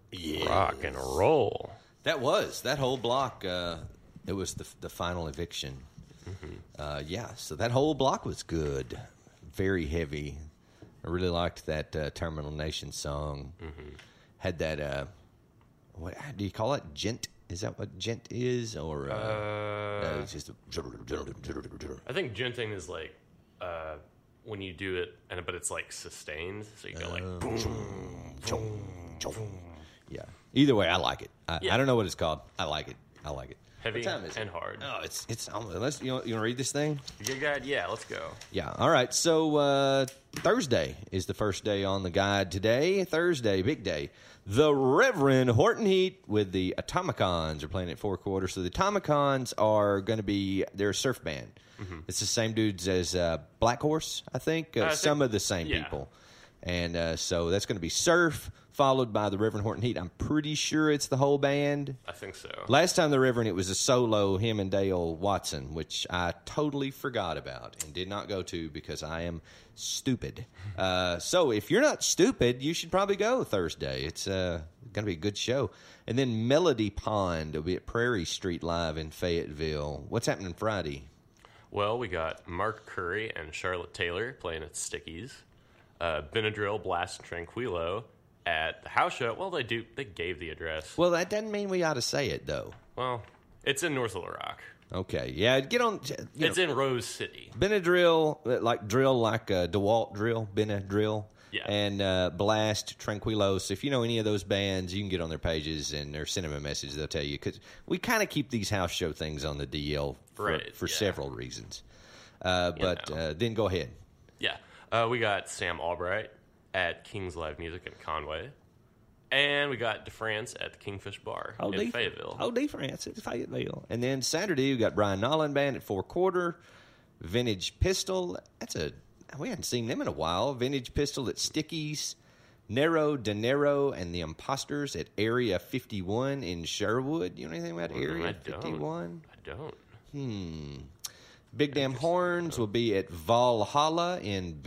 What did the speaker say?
Yeah. Rock and roll. That whole block. It was the final eviction. So that whole block was good, very heavy. I really liked that Terminal Nation song. Had that. What do you call it? Gent? Is that what gent is? Or it's just. I think genting is like when you do it, but it's like sustained, so you go like boom. Yeah. Either way, I like it. I Yeah. don't know what it's called. I like it. Heavy What time is it? and hard. Oh, it's almost. You want to read this thing? Good guide? Yeah, let's go. Yeah. All right. So Thursday is the first day on the guide today. Thursday, big day. The Reverend Horton Heat with the Atomicons are playing at 4 quarters. So the Atomicons are going to be they're a surf band. It's the same dudes as Black Horse, I think. Some of the same people. And so that's going to be surf, followed by the Reverend Horton Heat. I'm pretty sure it's the whole band. I think so. Last time the Reverend, it was a solo, him and Dale Watson, which I totally forgot about and did not go to because I am stupid. So if you're not stupid, you should probably go Thursday. It's going to be a good show. And then Melody Pond will be at Prairie Street Live in Fayetteville. What's happening Friday? Well, we got Mark Curry and Charlotte Taylor playing at Stickies. Benadryl, Blast, and Tranquilo at the house show. Well, they gave the address. Well, that doesn't mean we ought to say it, though. Well, it's in North Little Rock. Okay, yeah, get on. It's in Rose City. Benadryl, like DeWalt drill, Benadryl. Yeah. And Blast, Tranquilos. If you know any of those bands, you can get on their pages or send them a message. They'll tell you. Because we kind of keep these house show things on the DL for several reasons. Then go ahead. Yeah. We got Sam Albright at King's Live Music in Conway. And we got DeFrance at the Kingfish Bar in Fayetteville. DeFrance at Fayetteville. And then Saturday, we got Brian Nolan Band at 4 quarter. Vintage Pistol. We hadn't seen them in a while. Vintage Pistol at Stickies. Nero De Niro and the Imposters at Area 51 in Sherwood. You know anything about Area 51? I don't. Big Damn Horns will be at Valhalla in